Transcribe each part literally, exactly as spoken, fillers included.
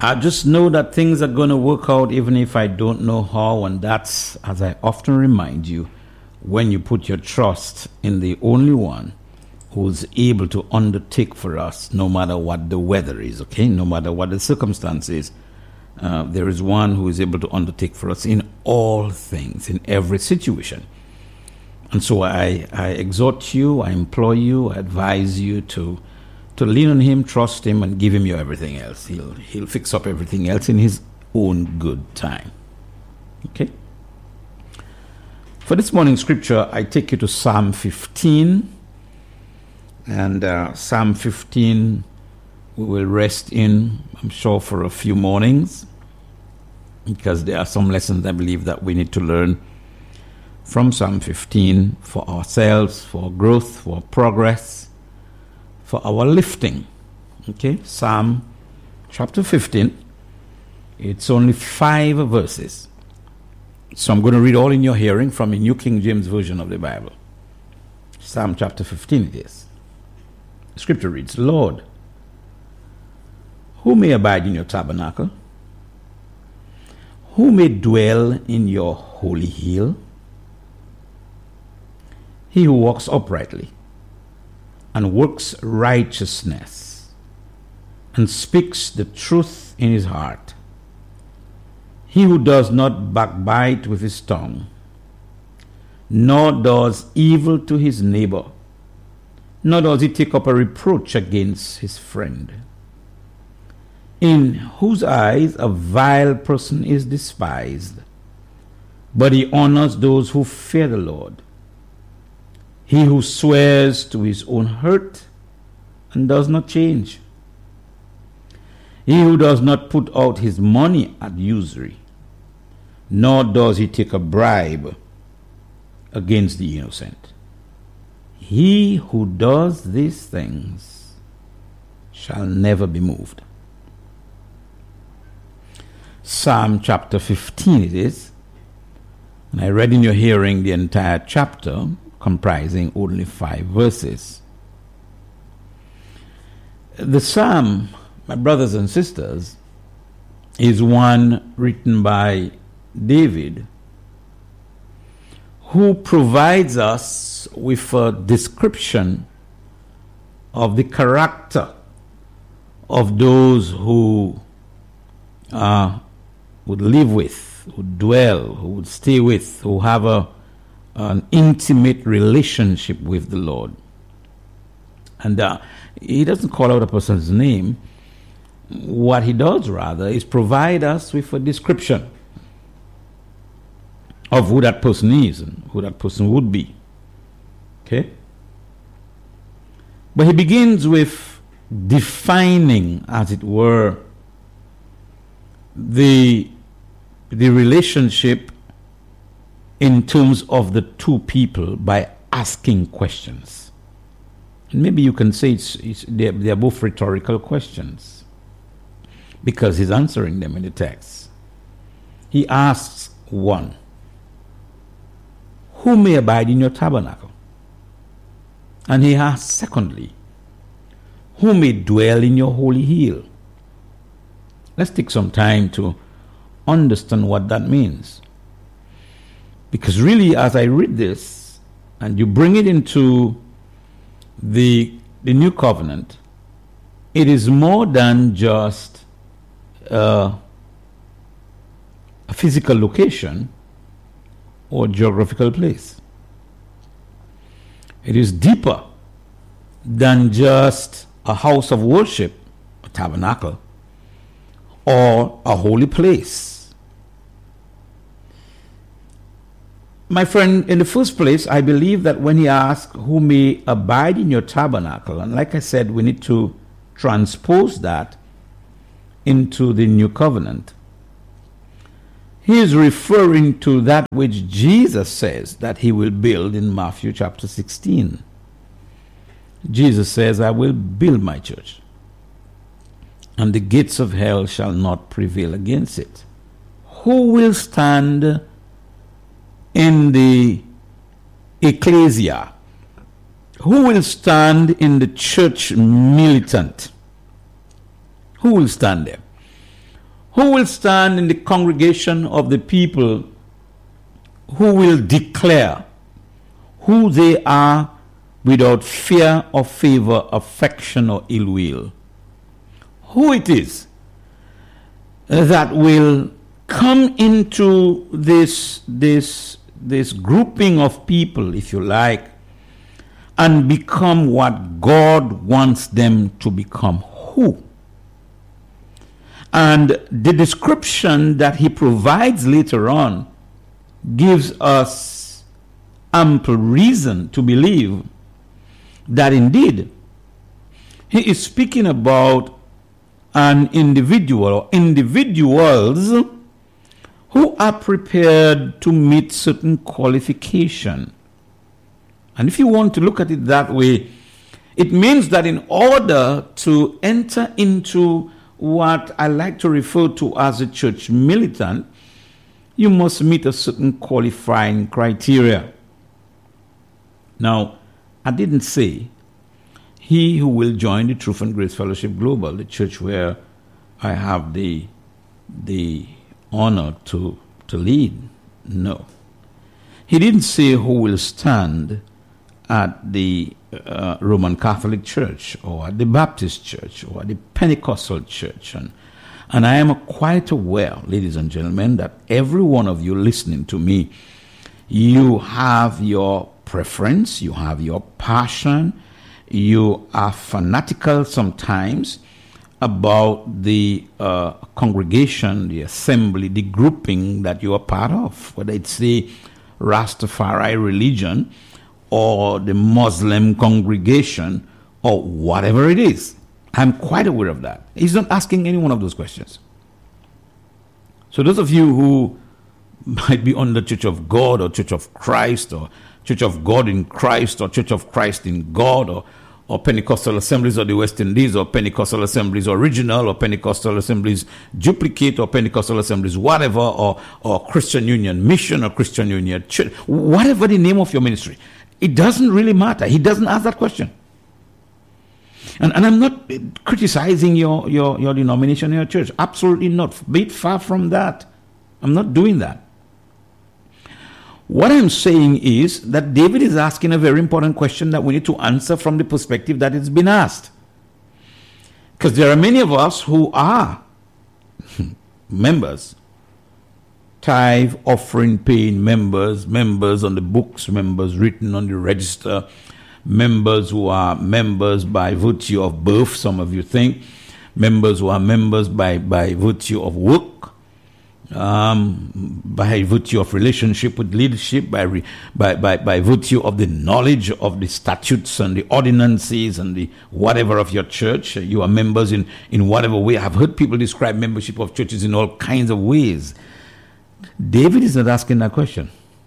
I just know that things are going to work out even if I don't know how, and that's, as I often remind you, when you put your trust in the only one who's able to undertake for us no matter what the weather is, okay? No matter what the circumstances, uh, there is one who is able to undertake for us in all things, in every situation. And so I, I exhort you, I implore you, I advise you to to lean on him, trust him, and give him your everything else. He'll he'll fix up everything else in his own good time. Okay? For this morning's scripture, I take you to Psalm fifteen. And uh, Psalm fifteen we will rest in, I'm sure, for a few mornings, because there are some lessons I believe that we need to learn from Psalm fifteen for ourselves, for growth, for progress, for our lifting. Okay, Psalm chapter fifteen. It's only five verses. So I'm going to read all in your hearing from the New King James Version of the Bible. Psalm chapter fifteen it is. The scripture reads, Lord, who may abide in your tabernacle? Who may dwell in your holy hill? He who walks uprightly and works righteousness and speaks the truth in his heart. He who does not backbite with his tongue, nor does evil to his neighbor, nor does he take up a reproach against his friend, in whose eyes a vile person is despised, but he honors those who fear the Lord. He who swears to his own hurt and does not change. He who does not put out his money at usury, nor does he take a bribe against the innocent. He who does these things shall never be moved. Psalm chapter fifteen it is, and I read in your hearing the entire chapter, comprising only five verses. The psalm, my brothers and sisters, is one written by David, who provides us with a description of the character of those who uh, would live with, who dwell, who would stay with, who have a an intimate relationship with the Lord. And uh, he doesn't call out a person's name. What he does, rather, is provide us with a description of who that person is and who that person would be. Okay? But he begins with defining, as it were, the, the relationship in terms of the two people by asking questions. And maybe you can say it's, it's, they're, they're both rhetorical questions, because he's answering them in the text. He asks one, who may abide in your tabernacle? And he asks secondly, who may dwell in your holy hill? Let's take some time to understand what that means. Because really, as I read this, and you bring it into the, the new covenant, it is more than just uh, a physical location or geographical place. It is deeper than just a house of worship, a tabernacle, or a holy place. My friend, in the first place, I believe that when he asks who may abide in your tabernacle, and like I said, we need to transpose that into the new covenant. He is referring to that which Jesus says that he will build in Matthew chapter sixteen. Jesus says, I will build my church, and the gates of hell shall not prevail against it. Who will stand in the ecclesia? Who will stand in the church militant? Who will stand there? Who will stand in the congregation of the people who will declare who they are without fear or favor, affection or ill will? Who it is that will come into this, this, this grouping of people, if you like, and become what God wants them to become? Who? And the description that he provides later on gives us ample reason to believe that indeed he is speaking about an individual or individuals who are prepared to meet certain qualification. And if you want to look at it that way, it means that in order to enter into what I like to refer to as a church militant, you must meet a certain qualifying criteria. Now, I didn't say he who will join the Truth and Grace Fellowship Global, the church where I have the, the honor to, to lead. No. He didn't say who will stand at the uh, Roman Catholic Church or at the Baptist Church or at the Pentecostal Church. And, and I am quite aware, ladies and gentlemen, that every one of you listening to me, you have your preference, you have your passion, you are fanatical sometimes about the uh, congregation, the assembly, the grouping that you are part of, whether it's the Rastafari religion or the Muslim congregation or whatever it is. I'm quite aware of that. He's not asking any one of those questions. So those of you who might be on the Church of God or Church of Christ or Church of God in Christ or Church of Christ in God or, or Pentecostal Assemblies of the West Indies or Pentecostal Assemblies Original or Pentecostal Assemblies Duplicate or Pentecostal Assemblies whatever or, or Christian Union Mission or Christian Union Church, whatever the name of your ministry, it doesn't really matter. He doesn't ask that question. And, and I'm not criticizing your, your, your denomination or your church. Absolutely not. Be it far from that. I'm not doing that. What I'm saying is that David is asking a very important question that we need to answer from the perspective that it's been asked. Because there are many of us who are members, tithe, offering, paying members, members on the books, members written on the register, members who are members by virtue of birth, some of you think, members who are members by, by virtue of work, um, by virtue of relationship with leadership, by, re, by, by, by virtue of the knowledge of the statutes and the ordinances and the whatever of your church. You are members in, in whatever way. I've heard people describe membership of churches in all kinds of ways. David is not asking that question.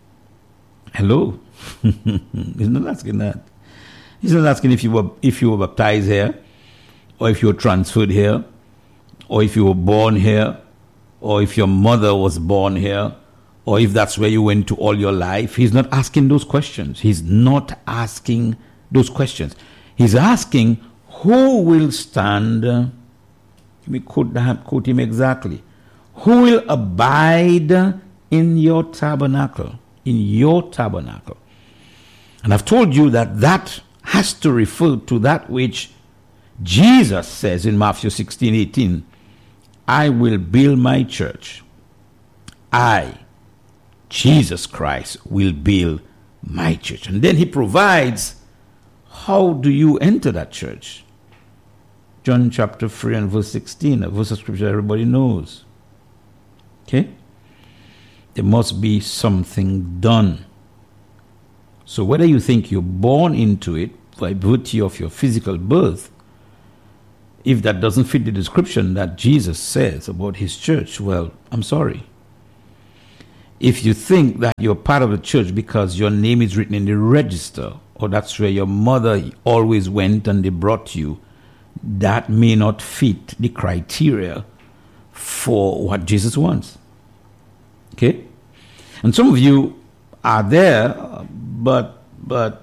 Hello? He's not asking that. He's not asking if you were if you were baptized here, or if you were transferred here, or if you were born here, or if your mother was born here, or if that's where you went to all your life. He's not asking those questions. He's not asking those questions. He's asking, who will stand? Let me quote, quote him exactly. Who will abide in your tabernacle? In your tabernacle. And I've told you that that has to refer to that which Jesus says in Matthew sixteen eighteen, I will build my church. I, Jesus Christ, will build my church. And then he provides, how do you enter that church? John chapter three and verse sixteen, a verse of scripture everybody knows. Okay? There must be something done. So whether you think you're born into it by virtue of your physical birth, if that doesn't fit the description that Jesus says about his church, well, I'm sorry. If you think that you're part of the church because your name is written in the register, or that's where your mother always went and they brought you, that may not fit the criteria for what Jesus wants. Okay? And some of you are there, but but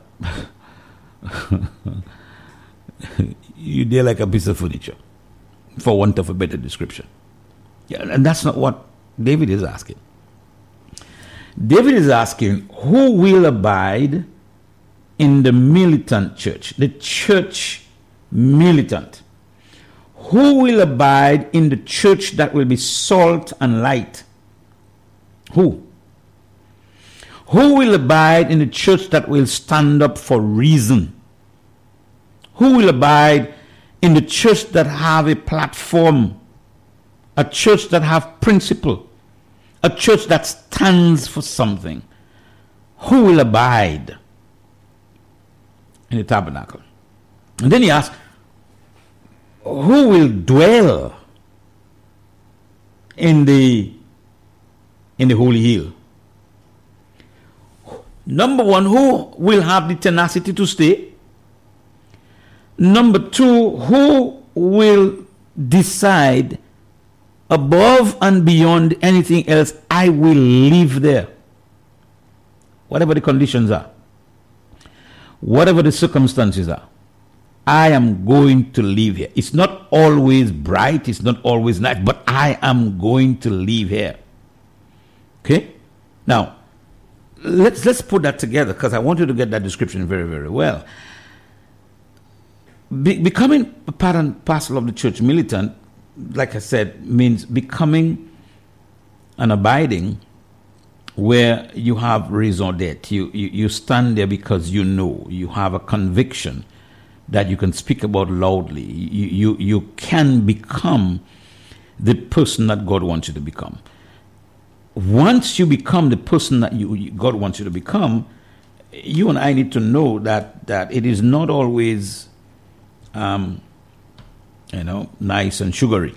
you're there like a piece of furniture, for want of a better description. Yeah, and that's not what David is asking. David is asking, who will abide in the militant church? The church militant. Who will abide in the church that will be salt and light? Who? Who will abide in the church that will stand up for reason? Who will abide in the church that have a platform? A church that have principle? A church that stands for something? Who will abide in the tabernacle? And then he asks, who will dwell in the in the holy hill? Number one, who will have the tenacity to stay? Number two, who will decide above and beyond anything else, I will live there? Whatever the conditions are, whatever the circumstances are, I am going to live here. It's not always bright, it's not always nice, but I am going to live here. Okay? Now, let's let's put that together, because I want you to get that description very, very well. Be, becoming a part and parcel of the church militant, like I said, means becoming and abiding where you have raison d'etre. You, you, you stand there because you know, you have a conviction that you can speak about loudly. You, you, you can become the person that God wants you to become. Once you become the person that you, God wants you to become, you and I need to know that, that it is not always, um, you know, nice and sugary.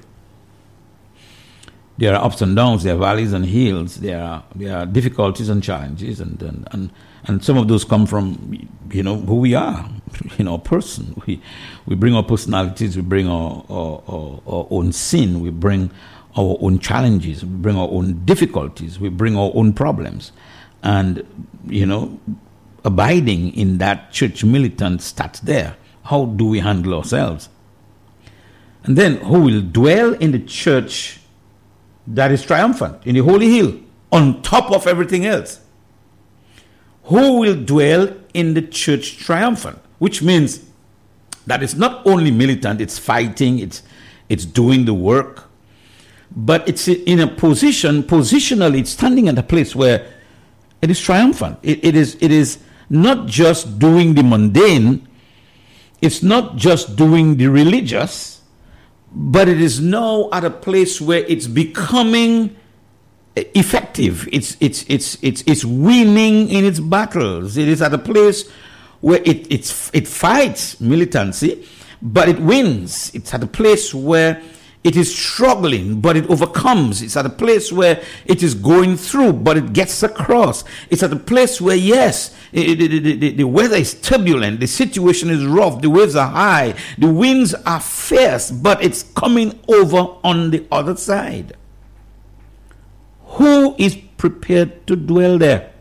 There are ups and downs, there are valleys and hills, there are there are difficulties and challenges, and and, and, and some of those come from, you know, who we are, you know, a person. We we bring our personalities, we bring our, our, our, our own sin, we bring our own challenges, we bring our own difficulties, we bring our own problems. And, you know, abiding in that church militant starts there. How do we handle ourselves? And then, who will dwell in the church that is triumphant, in the holy hill, on top of everything else? Who will dwell in the church triumphant? Which means that it's not only militant, it's fighting, it's it's doing the work, but it's in a position, positionally, it's standing at a place where it is triumphant. It, it is it is not just doing the mundane, it's not just doing the religious, but it is now at a place where it's becoming effective. It's it's it's it's it's winning in its battles. It is at a place where it it's it fights militancy, but it wins. It's at a place where it is struggling, but it overcomes. It's at a place where it is going through, but it gets across. It's at a place where, yes, it, it, it, the, the weather is turbulent, the situation is rough, the waves are high, the winds are fierce, but it's coming over on the other side. Who is prepared to dwell there?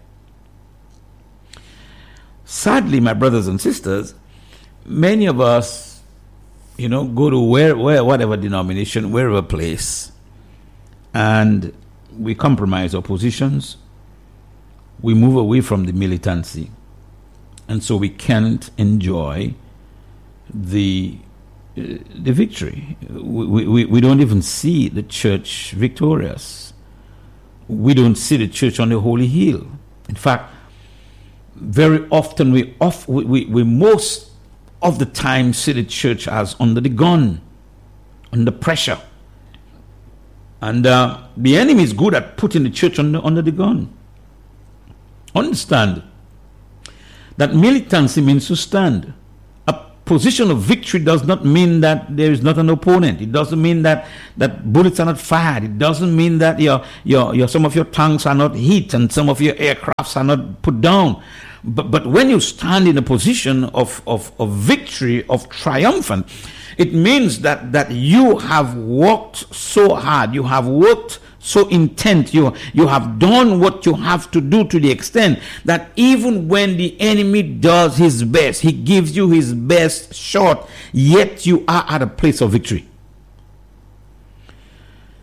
Sadly, my brothers and sisters, many of us, you know, go to where, where, whatever denomination, wherever place, and we compromise our positions. We move away from the militancy, and so we can't enjoy the uh, the victory. We, we we don't even see the church victorious. We don't see the church on the holy hill. In fact, very often we off we, we, we most of the time see the church as under the gun, under pressure. And uh, the enemy is good at putting the church under, under the gun. Understand that militancy means to stand. A position of victory does not mean that there is not an opponent. It doesn't mean that, that bullets are not fired. It doesn't mean that your, your, your, some of your tanks are not hit and some of your aircrafts are not put down. But but when you stand in a position of, of, of victory, of triumphant, it means that, that you have worked so hard, you have worked so intent, you, you have done what you have to do to the extent that even when the enemy does his best, he gives you his best shot, yet you are at a place of victory.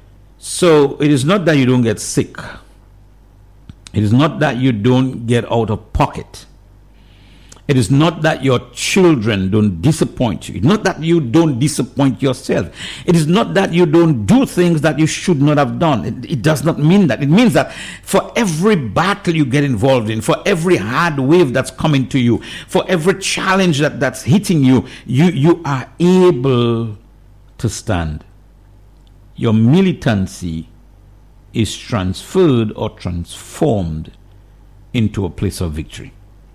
So it is not that you don't get sick. It is not that you don't get out of pocket. It is not that your children don't disappoint you. It's not that you don't disappoint yourself. It is not that you don't do things that you should not have done. It, it does not mean that. It means that for every battle you get involved in, for every hard wave that's coming to you, for every challenge that, that's hitting you, you, you are able to stand. Your militancy is transferred or transformed into a place of victory.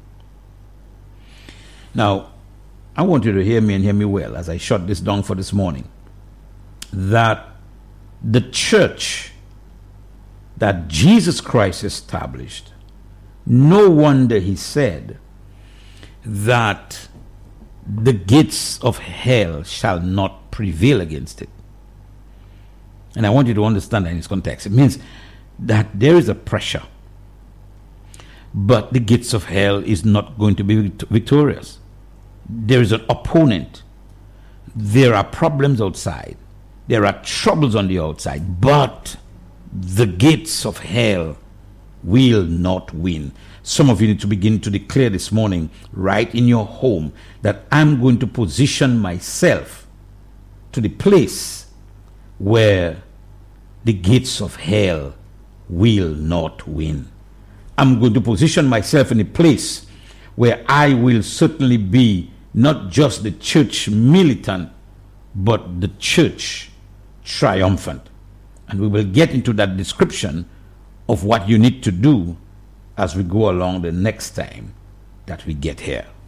Now, I want you to hear me and hear me well as I shut this down for this morning. That the church that Jesus Christ established, no wonder he said that the gates of hell shall not prevail against it. And I want you to understand that in its context. It means that there is a pressure, but the gates of hell is not going to be victorious. There is an opponent. There are problems outside. There are troubles on the outside, but the gates of hell will not win. Some of you need to begin to declare this morning, right in your home, that I'm going to position myself to the place where the gates of hell will not win. I'm going to position myself in a place where I will certainly be not just the church militant, but the church triumphant. And we will get into that description of what you need to do as we go along the next time that we get here.